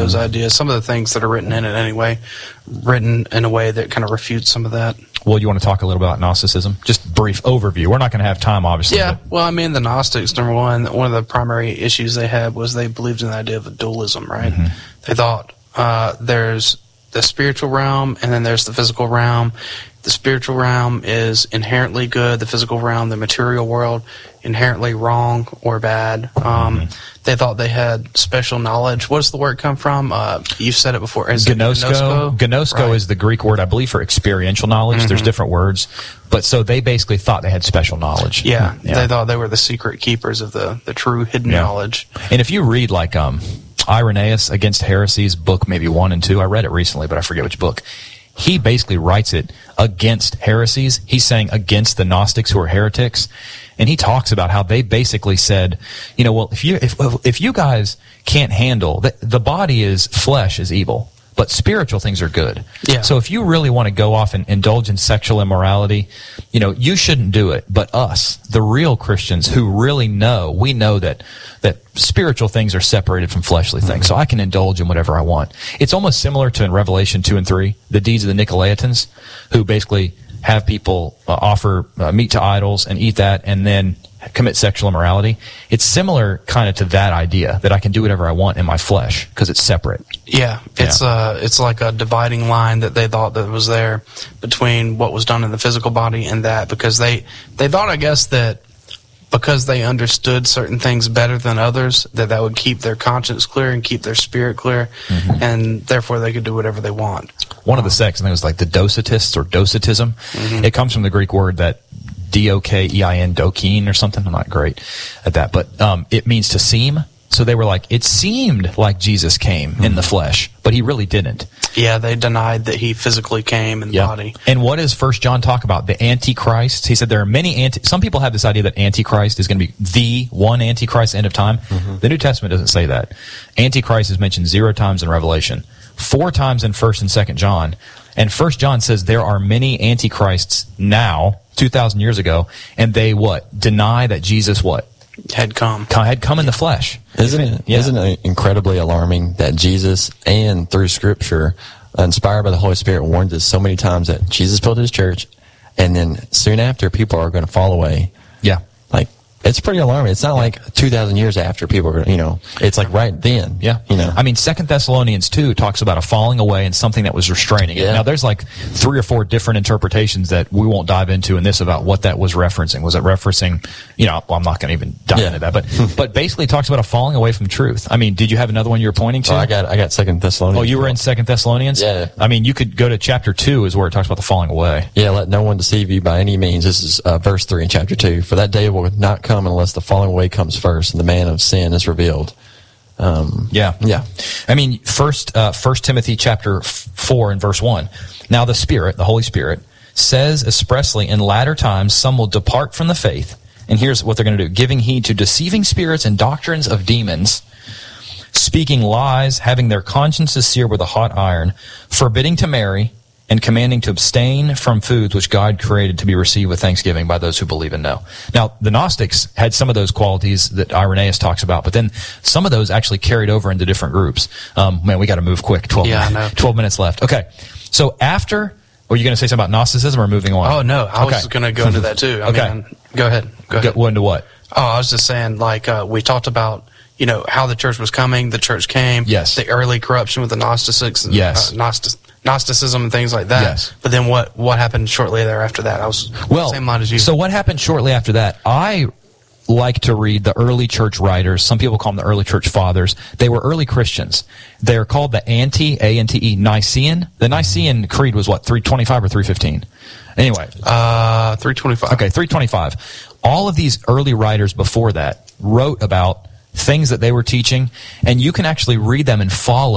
those ideas. Some of the things that are written in it anyway, written in a way that kind of refutes some of that. Well, you want to talk a little about Gnosticism? Just brief overview. We're not going to have time, obviously. Yeah, well, I mean, the Gnostics, number one of the primary issues they had was they believed in the idea of a dualism, right? Mm-hmm. They thought there's the spiritual realm and then there's the physical realm. The spiritual realm is inherently good. The physical realm, the material world, inherently wrong or bad. They thought they had special knowledge. What does the word come from? You've said it before. Is Gnosko. Gnosko right. Is the Greek word, I believe, for experiential knowledge. Mm-hmm. There's different words. But so they basically thought they had special knowledge. Yeah. They thought they were the secret keepers of the true hidden knowledge. And if you read like Irenaeus Against Heresies, book maybe 1 and 2, I read it recently, but I forget which book. He basically writes it against heresies. He's saying against the Gnostics who are heretics. And he talks about how they basically said, well, if you guys can't handle, the body is, flesh is evil, but spiritual things are good. Yeah. So if you really want to go off and indulge in sexual immorality, you shouldn't do it. But us, the real Christians who really know, we know that spiritual things are separated from fleshly things. So I can indulge in whatever I want. It's almost similar to in Revelation 2 and 3, the deeds of the Nicolaitans, who basically have people offer meat to idols and eat that and then commit sexual immorality. It's similar kind of to that idea that I can do whatever I want in my flesh because it's separate. Yeah, it's like a dividing line that they thought that was there between what was done in the physical body and that, because they thought, I guess, that because they understood certain things better than others, that would keep their conscience clear and keep their spirit clear, and therefore they could do whatever they want. One of the sects, I think it was like the Docetists or Docetism. Mm-hmm. It comes from the Greek word that D-O-K-E-I-N, Dokein or something. I'm not great at that, but it means to seem. So they were like, it seemed like Jesus came in the flesh, but he really didn't. Yeah, they denied that he physically came in the body. And what does 1 John talk about? The Antichrist. He said there are many some people have this idea that Antichrist is going to be the one Antichrist end of time. Mm-hmm. The New Testament doesn't say that. Antichrist is mentioned 0 times in Revelation, 4 times in 1 and 2 John. And 1 John says there are many Antichrists now, 2,000 years ago, and they deny that Jesus had come in the flesh. Isn't it incredibly alarming that Jesus, and through Scripture, inspired by the Holy Spirit, warned us so many times that Jesus built his church, and then soon after, people are going to fall away. Yeah. It's pretty alarming. It's not like 2,000 years after people are, it's like right then. Yeah. I mean, 2 Thessalonians 2 talks about a falling away and something that was restraining it. Now, there's like 3 or 4 different interpretations that we won't dive into in this about what that was referencing. Was it referencing, I'm not going to even dive into that, but basically it talks about a falling away from truth. I mean, did you have another one you were pointing to? Oh, I got 2 Thessalonians. Oh, you were in 2 Thessalonians? Yeah. I mean, you could go to chapter 2 is where it talks about the falling away. Yeah, let no one deceive you by any means. This is verse 3 in chapter 2. For that day will not come unless the falling away comes first and the man of sin is revealed. I mean, first Timothy chapter 4 and verse 1. Now the Spirit, the Holy Spirit, says expressly, in latter times some will depart from the faith. And here's what they're going to do. Giving heed to deceiving spirits and doctrines of demons, speaking lies, having their consciences seared with a hot iron, forbidding to marry, and commanding to abstain from foods which God created to be received with thanksgiving by those who believe and know. Now, the Gnostics had some of those qualities that Irenaeus talks about, but then some of those actually carried over into different groups. We got to move quick. 12 minutes left. Okay. So after, were you going to say something about Gnosticism or moving on? Oh, no. I was going to go into that too. I mean, go ahead. Go into what? Oh, I was just saying, we talked about, how the church was coming. The church came. Yes. The early corruption with the Gnostics. And, yes. Gnosticism and things like that. Yes. But then what happened shortly thereafter that? I was same line as you. So what happened shortly after that? I like to read the early church writers. Some people call them the early church fathers. They were early Christians. They're called the A-N-T-E, Nicene. The Nicene Creed was 325 or 315? Anyway. 325. Okay, 325. All of these early writers before that wrote about things that they were teaching, and you can actually read them and follow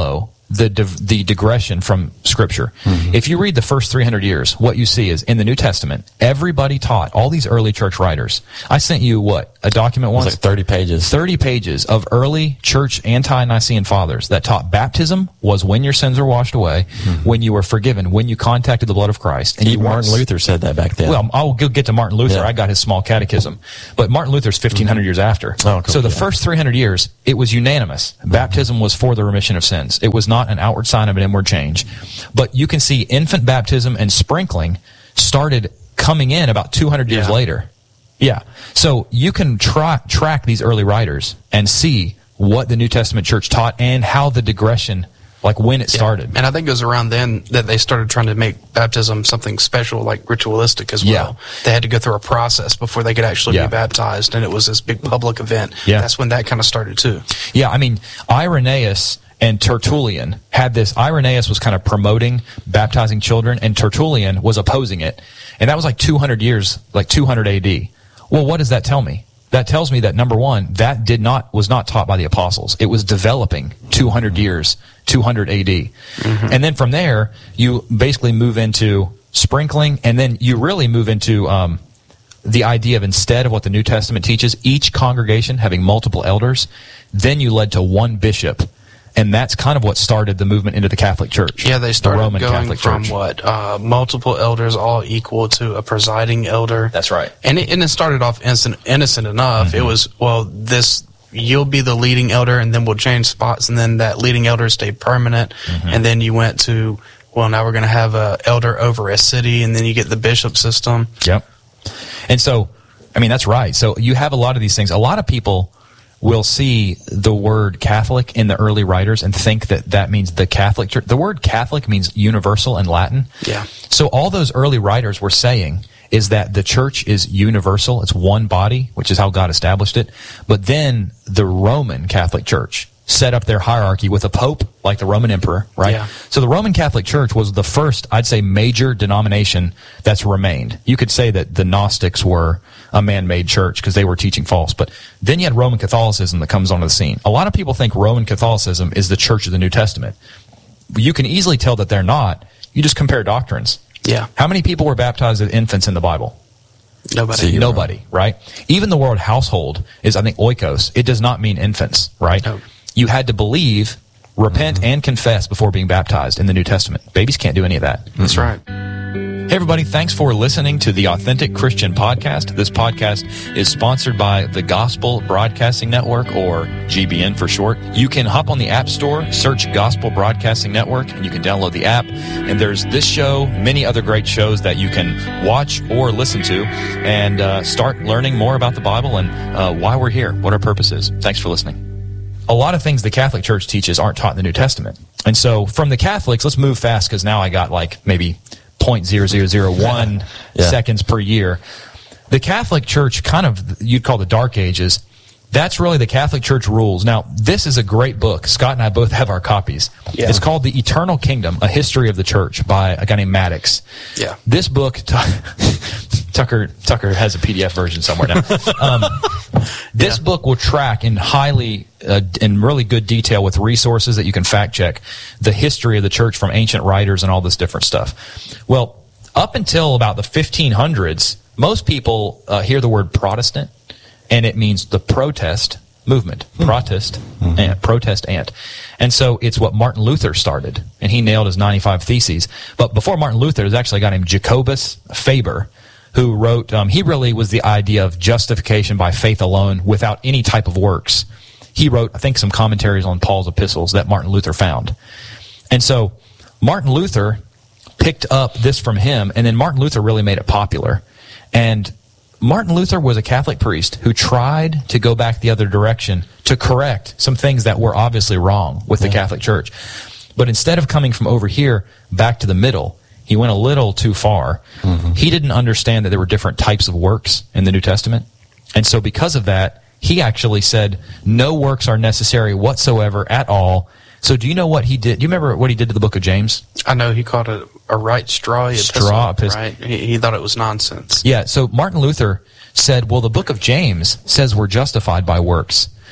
the digression from Scripture. If you read the first 300 years, what you see is in the New Testament, everybody taught, all these early church writers. I sent you, a document once? It was like 30 pages. 30 pages of early church anti-Nicene fathers that taught baptism was when your sins were washed away, when you were forgiven, when you contacted the blood of Christ. And Martin Luther said that back then. Well, I'll get to Martin Luther. I got his small catechism. But Martin Luther's 1,500 years after. Oh, cool. So the first 300 years, it was unanimous. Baptism was for the remission of sins. It was not an outward sign of an inward change. But you can see infant baptism and sprinkling started coming in about 200 years later. Yeah. So you can track these early writers and see what the New Testament church taught and how the digression, like when it started. And I think it was around then that they started trying to make baptism something special, like ritualistic as well. They had to go through a process before they could actually be baptized, and it was this big public event. That's when that kind of started too. Yeah, I mean, Irenaeus and Tertullian had this. Irenaeus was kind of promoting baptizing children, and Tertullian was opposing it. And that was like 200 years, like 200 AD. Well, what does that tell me? That tells me that, number one, that was not taught by the apostles. It was developing 200 years, 200 AD. And then from there, you basically move into sprinkling, and then you really move into the idea of, instead of what the New Testament teaches, each congregation having multiple elders, then you led to one bishop. And that's kind of what started the movement into the Catholic Church. Yeah, they started the Roman going Catholic from Church. multiple elders all equal to a presiding elder. That's right. And it started off innocent enough. It was, you'll be the leading elder, and then we'll change spots, and then that leading elder stayed permanent. And then you went to, now we're going to have an elder over a city, and then you get the bishop system. Yep. And so, I mean, that's right. So you have a lot of these things. A lot of people will see the word Catholic in the early writers and think that means the Catholic Church. The word Catholic means universal in Latin. Yeah. So all those early writers were saying is that the church is universal. It's one body, which is how God established it. But then the Roman Catholic Church set up their hierarchy with a pope, like the Roman emperor, right? Yeah. So the Roman Catholic Church was the first, I'd say, major denomination that's remained. You could say that the Gnostics were a man-made church because they were teaching false. But then you had Roman Catholicism that comes onto the scene. A lot of people think Roman Catholicism is the church of the New Testament. You can easily tell that they're not. You just compare doctrines. Yeah. How many people were baptized as infants in the Bible? Nobody. Nobody, right? Even the word household is, I think, oikos. It does not mean infants, right? No. You had to believe, repent, and confess before being baptized in the New Testament. Babies can't do any of that. That's right. Hey, everybody. Thanks for listening to the Authentic Christian Podcast. This podcast is sponsored by the Gospel Broadcasting Network, or GBN for short. You can hop on the App Store, search Gospel Broadcasting Network, and you can download the app. And there's this show, many other great shows that you can watch or listen to, and start learning more about the Bible and why we're here, what our purpose is. Thanks for listening. A lot of things the Catholic Church teaches aren't taught in the New Testament. And so from the Catholics, let's move fast because now I got like maybe 0.0001 seconds per year. The Catholic Church, kind of, you'd call the Dark Ages, that's really the Catholic Church rules. Now, this is a great book. Scott and I both have our copies. Yeah. It's called The Eternal Kingdom, A History of the Church by a guy named Maddox. Yeah. This book, Tucker has a PDF version somewhere now. This book will track in in really good detail with resources that you can fact check the history of the church from ancient writers and all this different stuff. Well, up until about the 1500s, most people hear the word Protestant, and it means the protest movement. Protest ant. And so it's what Martin Luther started, and he nailed his 95 Theses. But before Martin Luther, there's actually a guy named Jacobus Faber, who wrote, he really was the idea of justification by faith alone without any type of works. He wrote, I think, some commentaries on Paul's epistles that Martin Luther found. And so Martin Luther picked up this from him, and then Martin Luther really made it popular. And Martin Luther was a Catholic priest who tried to go back the other direction to correct some things that were obviously wrong with the Catholic Church. But instead of coming from over here back to the middle, he went a little too far. He didn't understand that there were different types of works in the New Testament. And so because of that, he actually said, no works are necessary whatsoever at all. So do you know what he did? Do you remember what he did to the book of James? I know he called it a right straw epistle. Right? He thought it was nonsense. Yeah, so Martin Luther said, well, the book of James says we're justified by works.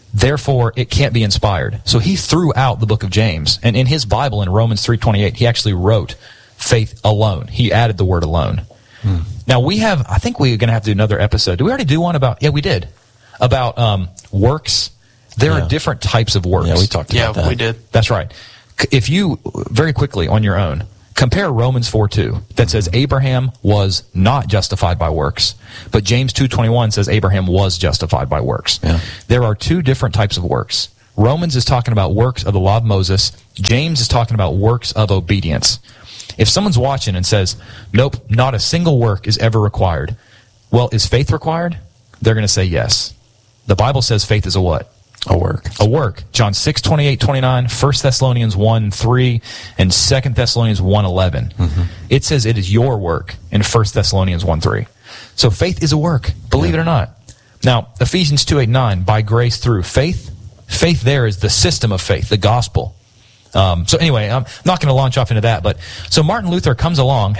Therefore, it can't be inspired. So he threw out the book of James. And in his Bible, in Romans 3:28, he actually wrote faith alone. He added the word alone. Now, I think we're going to have to do another episode. Did we already do one about, we did, about works? There are different types of works. Yeah, we talked about that. Yeah, we did. That's right. If you, very quickly on your own, compare Romans 4:2 that says Abraham was not justified by works, but James 2:21 says Abraham was justified by works. Yeah. There are two different types of works. Romans is talking about works of the law of Moses. James is talking about works of obedience. If someone's watching and says, nope, not a single work is ever required, well, is faith required? They're going to say yes. The Bible says faith is a what? A work. A work. John 6:28-29, 1 Thessalonians 1:3, and 2 Thessalonians 1:11. It says it is your work in 1 Thessalonians 1:3. So faith is a work, believe it or not. Now, Ephesians 2:8-9, by grace through faith. Faith there is the system of faith, the gospel. So anyway, I'm not going to launch off into that, but so Martin Luther comes along,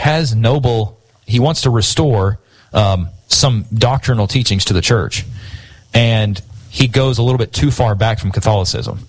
he wants to restore some doctrinal teachings to the church, and he goes a little bit too far back from Catholicism.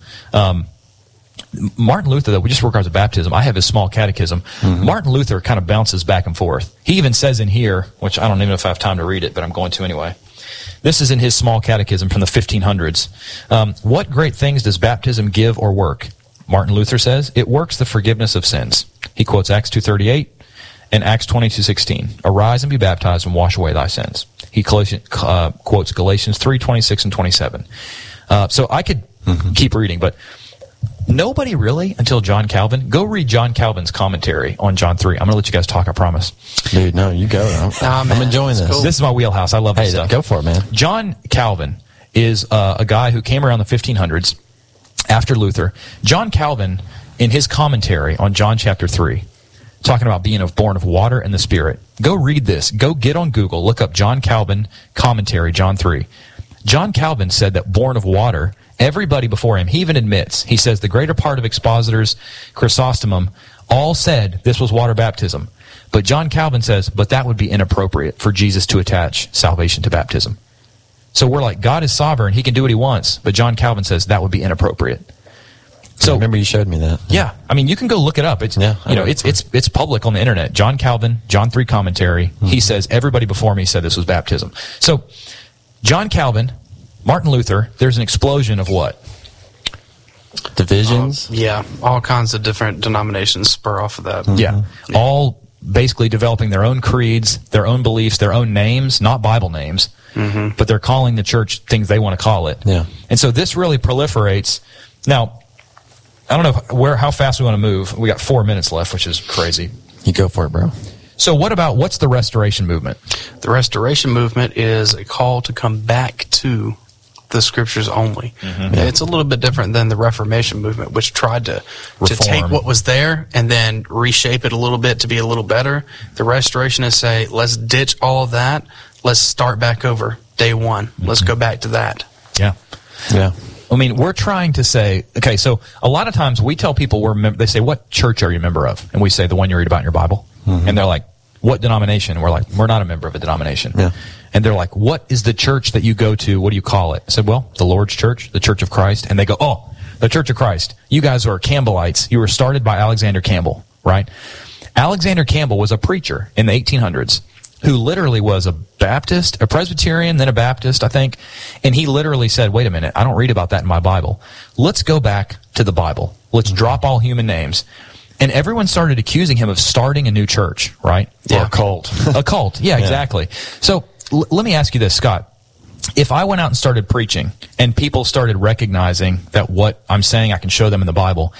Martin Luther, though, we just regards to baptism. I have his small catechism. Martin Luther kind of bounces back and forth. He even says in here, which I don't even know if I have time to read it, but I'm going to anyway. This is in his small catechism from the 1500s. What great things does baptism give or work? Martin Luther says, it works the forgiveness of sins. He quotes Acts 2:38 and Acts 22:16. Arise and be baptized and wash away thy sins. He quotes Galatians 3:26 and 27. So I could keep reading, but nobody really, until John Calvin, go read John Calvin's commentary on John 3. I'm going to let you guys talk, I promise. Dude, no, you go. I'm enjoying this. Cool. This is my wheelhouse. I love this stuff. Go for it, man. John Calvin is a guy who came around the 1500s after Luther. John Calvin, in his commentary on John chapter 3, talking about being born of water and the Spirit. Go read this. Go get on Google. Look up John Calvin commentary, John 3. John Calvin said that born of water, everybody before him, he even admits, he says the greater part of expositors, Chrysostom, all said this was water baptism. But John Calvin says, but that would be inappropriate for Jesus to attach salvation to baptism. So we're like, God is sovereign. He can do what he wants. But John Calvin says that would be inappropriate. So I remember you showed me that. Yeah. I mean, you can go look it up. It's, it's public on the internet. John Calvin, John 3 commentary. He says everybody before me said this was baptism. So John Calvin, Martin Luther, there's an explosion of what? Divisions? All kinds of different denominations spur off of that. Yeah. All basically developing their own creeds, their own beliefs, their own names, not Bible names, but they're calling the church things they want to call it. Yeah. And so this really proliferates. Now, I don't know how fast we want to move. We got 4 minutes left, which is crazy. You go for it, bro. So what's the Restoration Movement? The Restoration Movement is a call to come back to the Scriptures only. It's a little bit different than the Reformation Movement, which tried to take what was there and then reshape it a little bit to be a little better. The Restorationists say, let's ditch all of that. Let's start back over day one. Let's go back to that. Yeah. Yeah. I mean, we're trying to say, okay, so a lot of times we tell people they say, what church are you a member of? And we say, the one you read about in your Bible. And they're like, what denomination? And we're like, we're not a member of a denomination. Yeah. And they're like, what is the church that you go to? What do you call it? I said, well, the Lord's Church, the Church of Christ. And they go, oh, the Church of Christ. You guys are Campbellites. You were started by Alexander Campbell, right? Alexander Campbell was a preacher in the 1800s who literally was a Baptist, a Presbyterian, then a Baptist, I think. And he literally said, wait a minute, I don't read about that in my Bible. Let's go back to the Bible. Let's drop all human names. And everyone started accusing him of starting a new church, right? Or a cult. A cult, yeah, exactly. So let me ask you this, Scott. If I went out and started preaching and people started recognizing that what I'm saying I can show them in the Bible,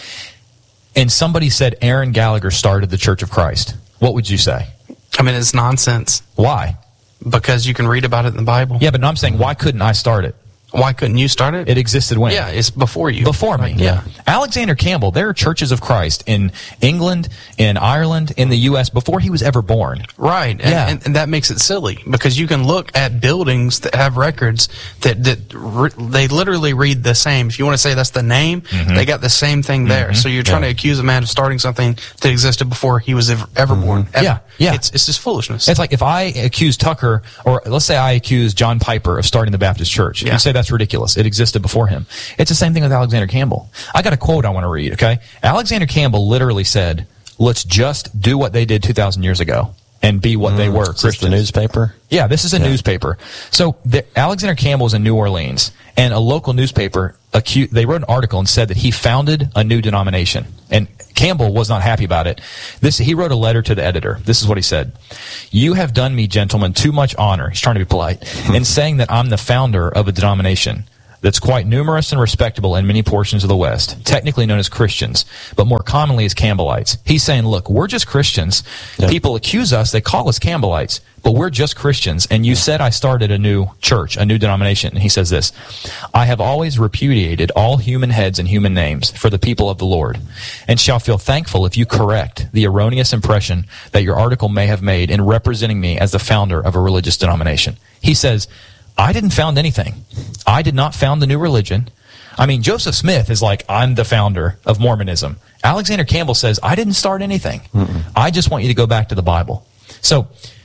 and somebody said Aaron Gallagher started the Church of Christ, what would you say? I mean, it's nonsense. Why? Because you can read about it in the Bible. Yeah, but no, I'm saying, why couldn't I start it? Why couldn't you start it? It existed when? Yeah, it's before you. Before me. Yeah. Alexander Campbell, there are churches of Christ in England, in Ireland, in the U.S. before he was ever born. Right. And that makes it silly because you can look at buildings that have records that they literally read the same. If you want to say that's the name, they got the same thing there. So you're trying to accuse a man of starting something that existed before he was ever born. Ever. Yeah. It's just foolishness. It's like if I accuse Tucker, or let's say I accuse John Piper of starting the Baptist church. You say that's ridiculous. It existed before him. It's the same thing with Alexander Campbell. I got a quote I want to read, okay? Alexander Campbell literally said, let's just do what they did 2,000 years ago and be what they were, Christians. Is this the newspaper? Yeah, this is a newspaper. So Alexander Campbell was in New Orleans, and a local newspaper they wrote an article and said that he founded a new denomination. And Campbell was not happy about it. He wrote a letter to the editor. This is what he said. You have done me, gentlemen, too much honor. He's trying to be polite. In saying that I'm the founder of a denomination that's quite numerous and respectable in many portions of the West, technically known as Christians, but more commonly as Campbellites. He's saying, look, we're just Christians. Yep. People accuse us, they call us Campbellites, but we're just Christians. And you said I started a new church, a new denomination. And he says this, I have always repudiated all human heads and human names for the people of the Lord, and shall feel thankful if you correct the erroneous impression that your article may have made in representing me as the founder of a religious denomination. He says, I didn't found anything. I did not found the new religion. I mean, Joseph Smith is like, I'm the founder of Mormonism. Alexander Campbell says, I didn't start anything. I just want you to go back to the Bible. So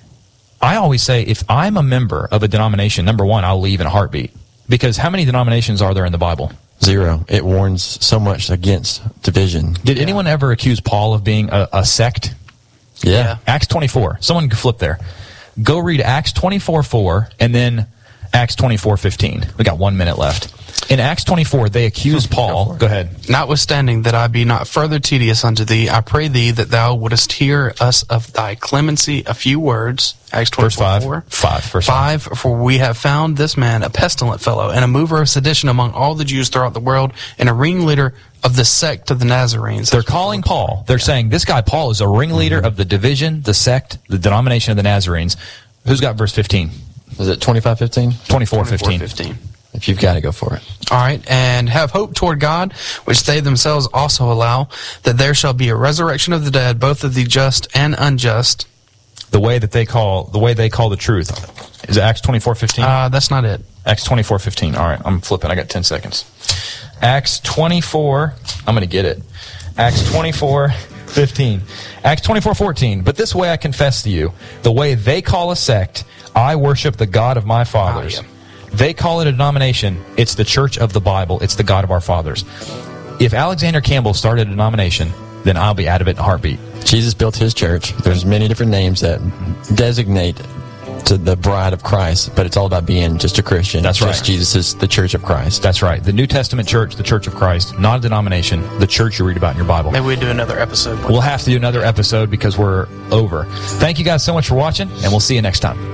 I always say, if I'm a member of a denomination, number one, I'll leave in a heartbeat. Because how many denominations are there in the Bible? 0. It warns so much against division. Did anyone ever accuse Paul of being a sect? Yeah. Acts 24. Someone can flip there. Go read Acts 24:4 and then Acts 24:15. We got 1 minute left. In Acts 24, they accuse Paul. Go ahead. Notwithstanding that I be not further tedious unto thee, I pray thee that thou wouldest hear us of thy clemency a few words. Acts 24:4. Verse 5. For we have found this man a pestilent fellow, and a mover of sedition among all the Jews throughout the world, and a ringleader of the sect of the Nazarenes. They're calling Paul. They're saying this guy Paul is a ringleader of the division, the sect, the denomination of the Nazarenes. Who's got verse 15? Is it 25:15? 24:15. If you've got to go for it. All right, and have hope toward God, which they themselves also allow, that there shall be a resurrection of the dead, both of the just and unjust. The way they call the truth. Is it Acts 24:15? That's not it. Acts 24:15. All right, I'm flipping. I got 10 seconds. Acts 24. I'm going to get it. Acts 24:15. Acts 24:14. But this way I confess to you, the way they call a sect, I worship the God of my fathers. They call it a denomination. It's the church of the Bible. It's the God of our fathers. If Alexander Campbell started a denomination, then I'll be out of it in a heartbeat. Jesus built his church. There's many different names that designate to the bride of Christ, but it's all about being just a Christian. That's right. Jesus is the church of Christ. That's right. The New Testament church, the church of Christ, not a denomination, the church you read about in your Bible. Maybe we do another episode. We'll have to do another episode because we're over. Thank you guys so much for watching, and we'll see you next time.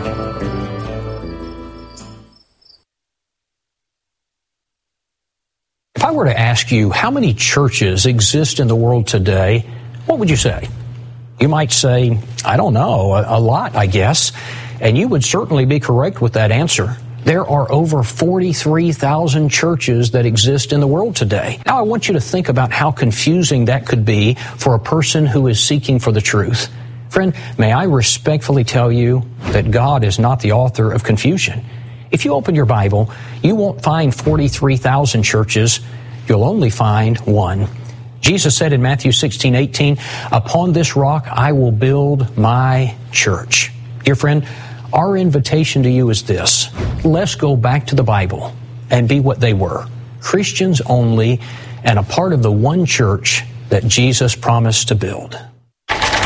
If I were to ask you how many churches exist in the world today, what would you say? You might say, I don't know, a lot, I guess. And you would certainly be correct with that answer. There are over 43,000 churches that exist in the world today. Now I want you to think about how confusing that could be for a person who is seeking for the truth. Friend, may I respectfully tell you that God is not the author of confusion. If you open your Bible, you won't find 43,000 churches. You'll only find one. Jesus said in Matthew 16:18, upon this rock I will build my church. Dear friend, our invitation to you is this. Let's go back to the Bible and be what they were. Christians only, and a part of the one church that Jesus promised to build.